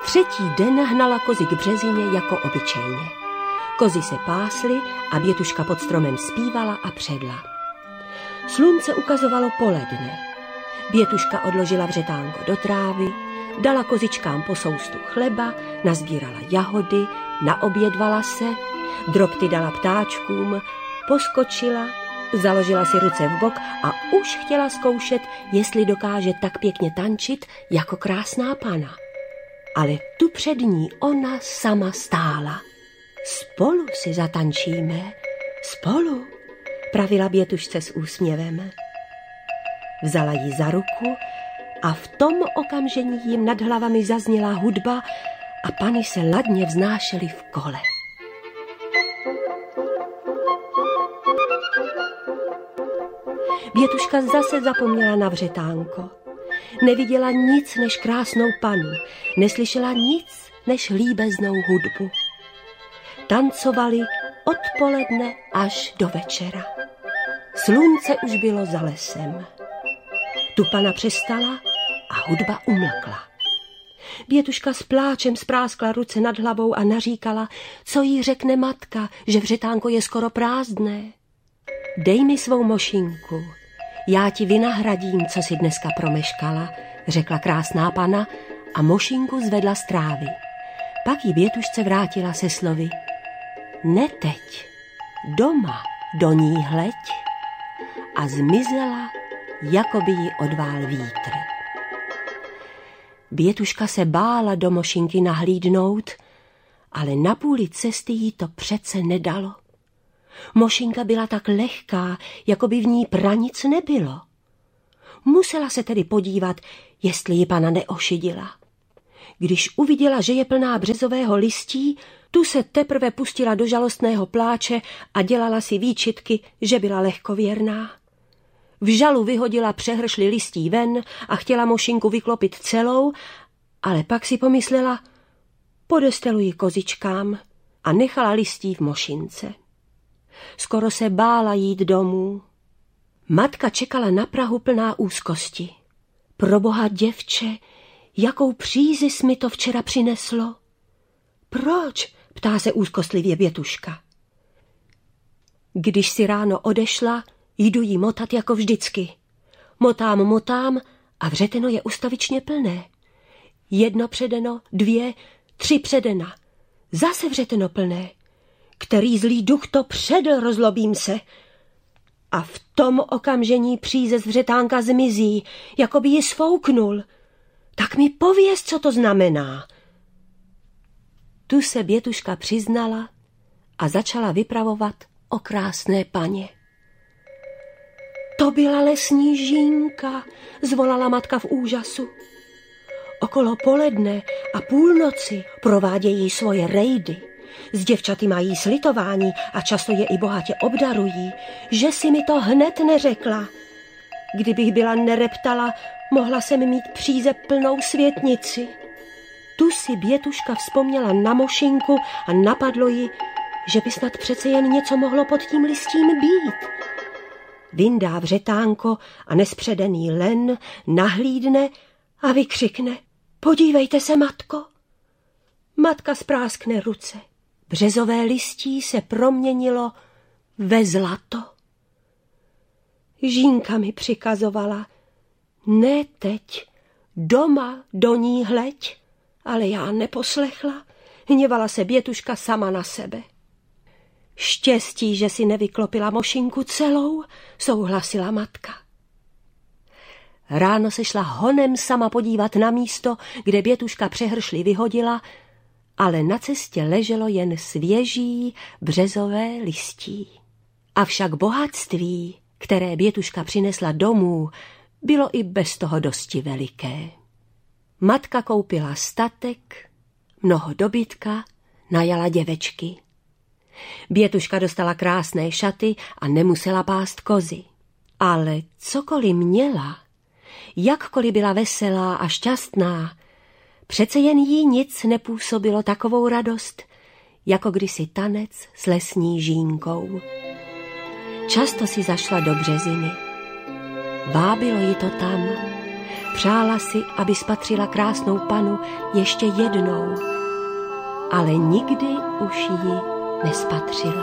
Třetí den hnala kozy k březině jako obyčejně. Kozy se pásly a Bětuška pod stromem zpívala a předla. Slunce ukazovalo poledne. Bětuška odložila vřetánko do trávy, dala kozičkám po soustu chleba, nazbírala jahody, naobědvala se, drobty dala ptáčkům, poskočila, založila si ruce v bok a už chtěla zkoušet, jestli dokáže tak pěkně tančit jako krásná pana. Ale tu před ní ona sama stála. Spolu si zatančíme, spolu, pravila Bětušce s úsměvem. Vzala ji za ruku a v tom okamžení jim nad hlavami zazněla hudba a pany se ladně vznášely v kole. Bětuška zase zapomněla na vřetánko. Neviděla nic než krásnou panu, neslyšela nic než líbeznou hudbu. Tancovali od poledne až do večera. Slunce už bylo za lesem. Tu pana přestala a hudba umlkla. Bětuška s pláčem spráskla ruce nad hlavou a naříkala, co jí řekne matka, že vřetánko je skoro prázdné. Dej mi svou mošinku, já ti vynahradím, co si dneska promeškala, řekla krásná pana a mošinku zvedla z trávy. Pak jí Bětušce vrátila se slovy: ne teď, doma do ní hleď, a zmizela, jako by ji odvál vítr. Bětuška se bála do mošinky nahlídnout, ale na půli cesty jí to přece nedalo. Mošinka byla tak lehká, jako by v ní pranic nebylo. Musela se tedy podívat, jestli ji pana neošidila. Když uviděla, že je plná březového listí, tu se teprve pustila do žalostného pláče a dělala si výčitky, že byla lehkověrná. V žalu vyhodila přehršli listí ven a chtěla mošinku vyklopit celou, ale pak si pomyslela, podesteluji kozičkám, a nechala listí v mošince. Skoro se bála jít domů. Matka čekala na prahu plná úzkosti. Proboha, děvče, jakou přízis mi to včera přineslo? Proč? Ptá se úzkostlivě Bětuška. Když si ráno odešla, jdu jí motat jako vždycky. Motám a vřeteno je ustavičně plné. 1 předeno, 2, 3 předena. Zase vřeteno plné. Který zlý duch to předl, rozlobím se. A v tom okamžení příze z vřetánka zmizí, jako by ji sfouknul. Tak mi pověz, co to znamená. Tu se Bětuška přiznala a začala vypravovat o krásné paně. To byla lesní Žínka, zvolala matka v úžasu. Okolo poledne a půlnoci provádějí svoje rejdy. S děvčaty mají slitování a často je i bohatě obdarují. Že si mi to hned neřekla. Kdybych byla nereptala, mohla jsem mít příze plnou světnici. Tu si Bětuška vzpomněla na mošinku a napadlo ji, že by snad přece jen něco mohlo pod tím listím být. Vyndá vřetánko a nespředený len nahlídne a vykřikne: podívejte se, matko. Matka spráskne ruce. Březové listí se proměnilo ve zlato. Žínka mi přikazovala: ne teď, doma do ní hleď, ale já neposlechla, hněvala se Bětuška sama na sebe. Štěstí, že si nevyklopila mošinku celou, souhlasila matka. Ráno se šla honem sama podívat na místo, kde Bětuška přehršli vyhodila, ale na cestě leželo jen svěží březové listí. Avšak bohatství, které Bětuška přinesla domů, bylo i bez toho dosti veliké. Matka koupila statek, mnoho dobytka, najala děvečky. Bětuška dostala krásné šaty a nemusela pást kozy. Ale cokoliv měla, jakkoliv byla veselá a šťastná, přece jen jí nic nepůsobilo takovou radost, jako kdysi tanec s lesní Žínkou. Často si zašla do březiny. Vábilo ji to tam Přála si, aby spatřila krásnou panu ještě jednou, ale nikdy už ji nespatřila.